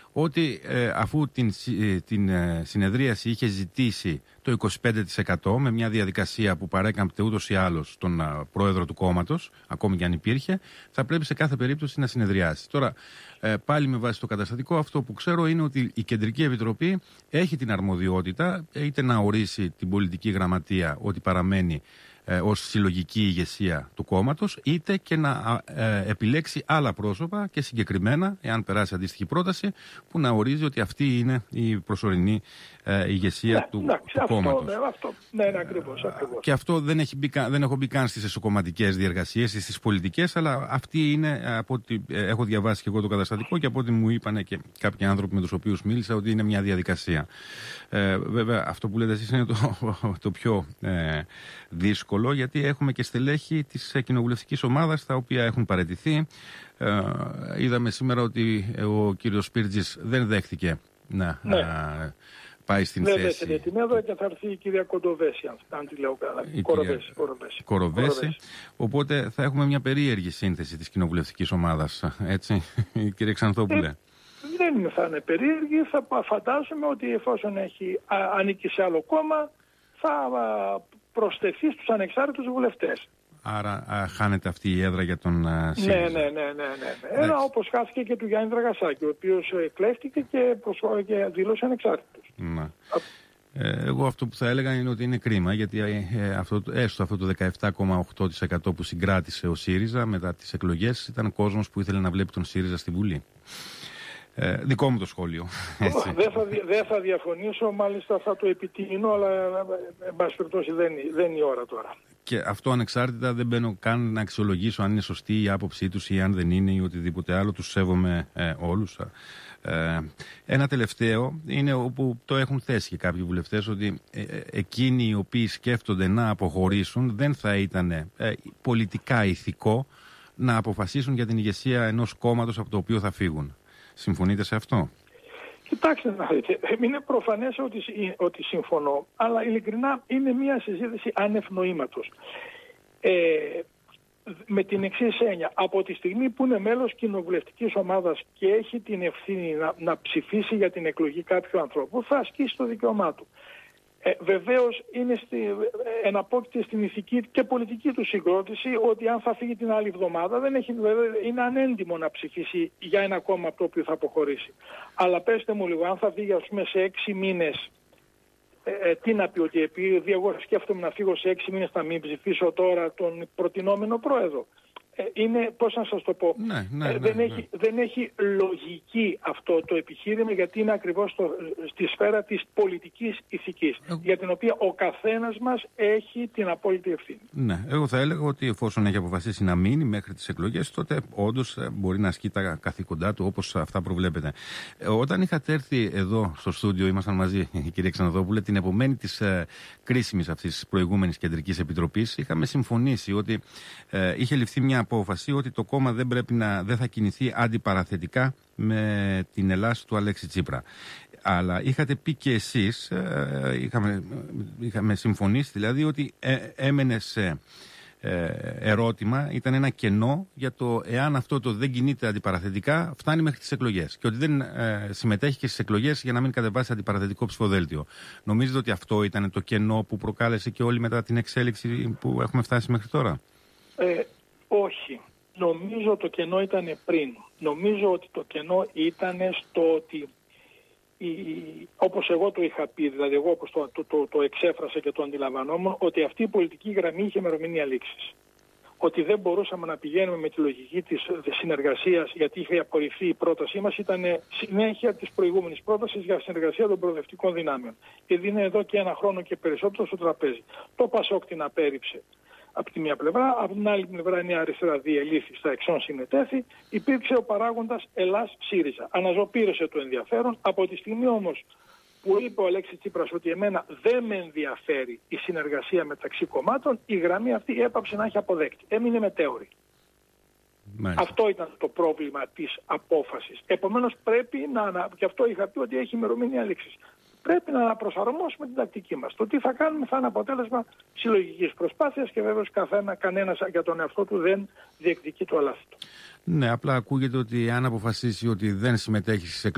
ότι αφού την συνεδρίαση είχε ζητήσει το 25% με μια διαδικασία που παρέκαμπτε ούτως ή άλλως τον πρόεδρο του κόμματος, ακόμη και αν υπήρχε, θα πρέπει σε κάθε περίπτωση να συνεδριάσει. Τώρα, πάλι με βάση το καταστατικό, αυτό που ξέρω είναι ότι η Κεντρική Επιτροπή έχει την αρμοδιότητα είτε να ορίσει την πολιτική γραμματεία ότι παραμένει ως συλλογική ηγεσία του κόμματος, είτε και να επιλέξει άλλα πρόσωπα και συγκεκριμένα, εάν περάσει αντίστοιχη πρόταση, που να ορίζει ότι αυτή είναι η προσωρινή ηγεσία του κόμματος. Ναι, ακριβώς. Και αυτό δεν έχω μπει καν στις εσωκομματικές διεργασίες, στις πολιτικές, αλλά αυτή είναι, από ό,τι έχω διαβάσει και εγώ το καταστατικό και από ό,τι μου είπαν και κάποιοι άνθρωποι με τους οποίους μίλησα, ότι είναι μια διαδικασία. Βέβαια, αυτό που λέτε εσείς είναι το πιο δύσκολο, γιατί έχουμε και στελέχη της κοινοβουλευτικής ομάδας τα οποία έχουν παραιτηθεί. Είδαμε σήμερα ότι ο κύριος Σπίρτζης δεν δέχτηκε να πάει στην θέση. Δεν δέχεται την έδρα και θα έρθει η κυρία Κοντοβέση, αν τη λέω καλά. Κοροβέση. Οπότε θα έχουμε μια περίεργη σύνθεση της κοινοβουλευτικής ομάδας, έτσι, κύριε Ξανθόπουλε. Δεν θα είναι περίεργη, θα φαντάζομαι ότι εφόσον ανήκει σε άλλο κόμμα, θα προσθεθεί στους ανεξάρτητους βουλευτές. Άρα χάνεται αυτή η έδρα για τον ΣΥΡΙΖΑ. Ναι. Όπως χάθηκε και του Γιάννη Δραγασάκη, ο οποίος κλέφτηκε και δήλωσε ανεξάρτητος. Εγώ αυτό που θα έλεγα είναι ότι είναι κρίμα, γιατί έστω αυτό το 17,8% που συγκράτησε ο ΣΥΡΙΖΑ μετά τις εκλογές ήταν κόσμος που ήθελε να βλέπει τον ΣΥΡΙΖΑ στη Βουλή. Δικό μου το σχόλιο. Δεν θα διαφωνήσω, μάλιστα θα το επιτείνω, αλλά εν πάση περιπτώσει δεν είναι η ώρα τώρα. Και αυτό ανεξάρτητα δεν μπαίνω καν να αξιολογήσω αν είναι σωστή η άποψή τους ή αν δεν είναι ή οτιδήποτε άλλο. Τους σέβομαι όλους. Ένα τελευταίο είναι όπου το έχουν θέσει και κάποιοι βουλευτές, ότι εκείνοι οι οποίοι σκέφτονται να αποχωρήσουν δεν θα ήταν πολιτικά ηθικό να αποφασίσουν για την ηγεσία ενός κόμματος από το οποίο θα φύγουν. Συμφωνείτε σε αυτό? Κοιτάξτε να δείτε, είναι προφανές ότι συμφωνώ, αλλά ειλικρινά είναι μια συζήτηση άνευ νοήματος. Με την εξής έννοια, από τη στιγμή που είναι μέλος κοινοβουλευτικής ομάδας και έχει την ευθύνη να ψηφίσει για την εκλογή κάποιου ανθρώπου, θα ασκήσει το δικαίωμά του. Βεβαίως εναπόκειται στην ηθική και πολιτική του συγκρότηση ότι αν θα φύγει την άλλη εβδομάδα είναι ανέντιμο να ψηφίσει για ένα κόμμα από το οποίο θα αποχωρήσει. Αλλά πέστε μου λίγο, αν θα φύγει ας πούμε σε 6 μήνες, τι να πει, ότι επειδή εγώ σκέφτομαι να φύγω σε 6 μήνες θα μην ψηφίσω τώρα τον προτινόμενο πρόεδρο? Είναι, πώς να σας το πω, δεν έχει λογική αυτό το επιχείρημα, γιατί είναι ακριβώς στη σφαίρα της πολιτικής ηθικής, για την οποία ο καθένας μας έχει την απόλυτη ευθύνη. Ναι, εγώ θα έλεγα ότι εφόσον έχει αποφασίσει να μείνει μέχρι τις εκλογές, τότε όντως μπορεί να ασκεί τα καθήκοντά του όπως αυτά προβλέπετε. Όταν είχατε έρθει εδώ στο στούντιο, ήμασταν μαζί, κυρία Ξανθόπουλε, την επομένη της κρίσιμης αυτής της προηγούμενης Κεντρικής Επιτροπής, είχαμε συμφωνήσει ότι είχε ληφθεί μια απόφαση ότι το κόμμα δεν θα κινηθεί αντιπαραθετικά με την Ελλάς του Αλέξη Τσίπρα. Αλλά είχατε πει και εσείς, είχαμε συμφωνήσει δηλαδή, ότι έμενε σε ερώτημα, ήταν ένα κενό για το εάν αυτό το δεν κινείται αντιπαραθετικά φτάνει μέχρι τις εκλογές και ότι δεν συμμετέχει και στις εκλογές για να μην κατεβάσει αντιπαραθετικό ψηφοδέλτιο. Νομίζετε ότι αυτό ήταν το κενό που προκάλεσε και όλοι μετά την εξέλιξη που έχουμε φτάσει μέχρι τώρα? Όχι. Νομίζω το κενό ήταν πριν. Νομίζω ότι το κενό ήταν στο ότι, όπως εγώ το είχα πει, δηλαδή εγώ όπως το εξέφρασα και το αντιλαμβανόμουν, ότι αυτή η πολιτική γραμμή είχε ημερομηνία λήξης. Ότι δεν μπορούσαμε να πηγαίνουμε με τη λογική της συνεργασίας, γιατί είχε απορριφθεί η πρότασή μας, ήταν συνέχεια της προηγούμενης πρότασης για συνεργασία των προοδευτικών δυνάμεων. Και είναι εδώ και ένα χρόνο και περισσότερο στο τραπέζι. Το ΠΑΣΟΚ την απέρριψε από τη μία πλευρά, από την άλλη πλευρά η Νέα Αριστερά διελήφθη, στα εξών συμμετέχει, υπήρξε ο παράγοντας Ελλάς-ΣΥΡΙΖΑ. Αναζωπήρωσε το ενδιαφέρον. Από τη στιγμή όμως που είπε ο Αλέξης Τσίπρας ότι εμένα δεν με ενδιαφέρει η συνεργασία μεταξύ κομμάτων, η γραμμή αυτή έπαψε να έχει αποδέκτη. Έμεινε μετέωρη. Αυτό ήταν το πρόβλημα της απόφασης. Επομένως πρέπει και αυτό είχα πει ότι έχει ημερομηνία λήξης. Πρέπει να προσαρμόσουμε την τακτική μας. Το τι θα κάνουμε θα είναι αποτέλεσμα συλλογικής προσπάθειας και βέβαιως κανένας για τον εαυτό του δεν διεκδικεί το αλάθη του. Ναι, απλά ακούγεται ότι αν αποφασίσει ότι δεν συμμετέχει στις εκλογές,